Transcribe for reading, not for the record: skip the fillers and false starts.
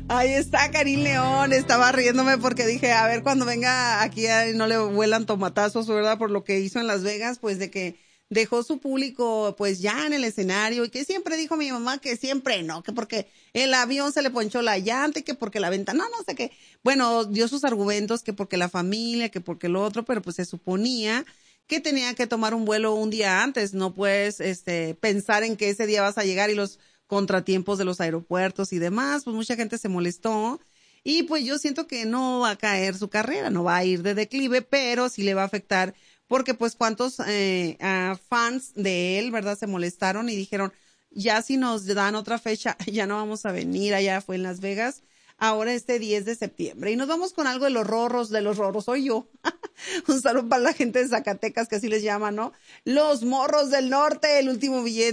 Ahí está Karim León, estaba riéndome porque dije, a ver, cuando venga aquí no le vuelan tomatazos, ¿verdad? Por lo que hizo en Las Vegas, pues de que dejó su público pues ya en el escenario y que siempre dijo mi mamá que siempre no, que porque el avión se le ponchó la llanta y que porque la ventana, no sé qué. Bueno, dio sus argumentos que porque la familia, que porque lo otro, pero pues se suponía que tenía que tomar un vuelo un día antes, no puedes pensar en que ese día vas a llegar y los contratiempos de los aeropuertos y demás, pues mucha gente se molestó y pues yo siento que no va a caer su carrera, no va a ir de declive, pero sí le va a afectar porque pues cuántos fans de él, ¿verdad? Se molestaron y dijeron, ya si nos dan otra fecha, ya no vamos a venir, allá fue en Las Vegas, ahora este 10 de septiembre. Y nos vamos con algo de los rorros, soy yo. Un saludo para la gente de Zacatecas, que así les llaman, ¿no? Los morros del norte, el último billete.